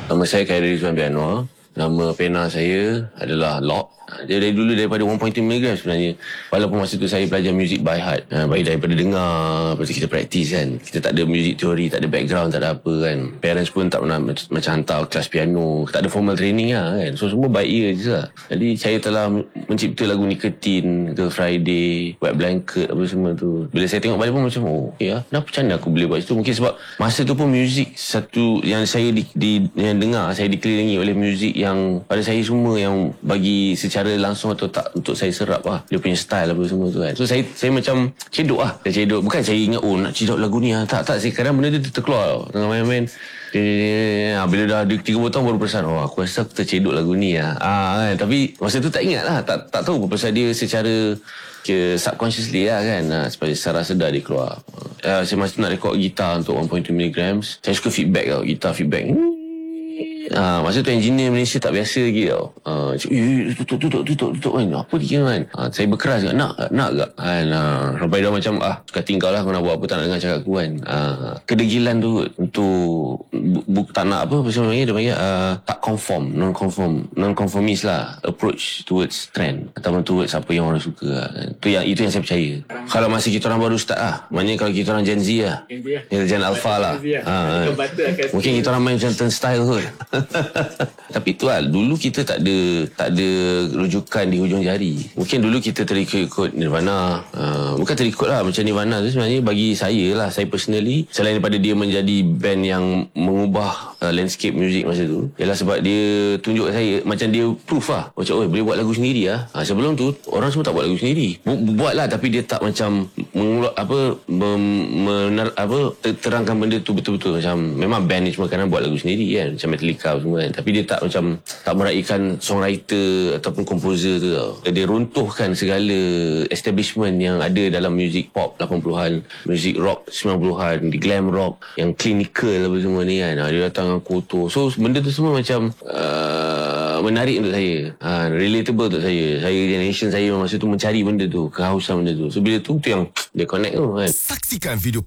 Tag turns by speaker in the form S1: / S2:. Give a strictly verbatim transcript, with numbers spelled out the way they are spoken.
S1: Nama saya Khairi Rizwan Bianwar. Nama pena saya adalah Lock. Dia dari dulu daripada one point two miligram sebenarnya. Walaupun masa tu saya belajar music by heart. Ha, baik daripada dengar, lepas tu kita praktis kan. Kita tak ada music theory, tak ada background, tak ada apa kan. Parents pun tak pernah macam hantar kelas piano. Tak ada formal training lah kan. So semua by ear je lah. Jadi saya telah mencipta lagu Nicotine, Girl Friday, Wet Blanket, apa semua tu. Bila saya tengok balik pun macam, oh ya, kenapa macam mana aku boleh buat itu? Mungkin sebab masa tu pun music satu yang saya di, di yang dengar, saya dikelilingi oleh music yang pada saya semua yang bagi secara langsung atau tak untuk saya serap lah. Dia punya style apa semua tu kan. So saya saya macam cedok lah. Saya cedok. Bukan saya ingat oh nak cedok lagu ni lah. Tak, tak. Saya kadang benda tu terkeluar tengah main-main. Bila dah ada tiga puluh tahun baru perasan, oh aku rasa aku tercedok lagu ni lah. Ah, kan? Tapi masa tu tak ingat lah. Tak, tak tahu apa pasal dia secara ke subconsciously lah kan. Ha, secara sedar dia keluar. Uh, saya masa nak rekod gitar untuk one point two miligram. Saya suka feedback tau. Gitar feedback. Ah, masa tu engineer Malaysia tak biasa lagi tau. Ah, tutup tutup tutup tutup kan. Apa dia kan? Ah, saya berkeras juga. Nak tak? Nak tak? Kan. Ah, sampai dah macam ah, suka tinggal lah, kau nak buat apa, tak nak dengar cakap aku kan. Ah, kedegilan tu untuk bu, bu, tak nak apa apa sebenarnya dia panggil ah, tak conform, non conform, non conformist lah, approach towards trend ataupun towards apa yang orang suka lah. Tu yang itu yang saya percaya. Kalau masih kita orang baru start lah. Maknanya kalau kita orang Gen Z lah. Gen Alpha lah. Ah, mungkin kita orang main macam turn style kot. Tapi tu lah, dulu kita tak ada tak ada rujukan di hujung jari. Mungkin dulu kita terikut Nirvana. uh, Bukan terikut lah, macam Nirvana tu sebenarnya bagi saya lah, saya personally, selain daripada dia menjadi band yang mengubah uh, landscape music masa tu, ialah sebab dia tunjuk saya, macam dia proof lah, macam oh boleh buat lagu sendiri lah. ha, Sebelum tu orang semua tak buat lagu sendiri. Bu- buat lah, tapi dia tak macam mengulak apa mem- mener, apa ter- terangkan benda tu betul-betul. Macam memang band ni cuma kadang buat lagu sendiri kan, macam Metallica semua kan. Tapi dia tak macam tak meraihkan songwriter ataupun komposer tu tau. Dia runtuhkan segala establishment yang ada dalam music pop lapan puluhan, music rock sembilan puluhan, di glam rock yang clinical apa semua ni kan. Dia datang dengan kotor. So benda tu semua macam uh, menarik untuk saya, ha, relatable untuk saya. Saya generation saya masa tu mencari benda tu, kehausan benda tu. So bila tu tu yang dia connect tu kan.
S2: Saksikan video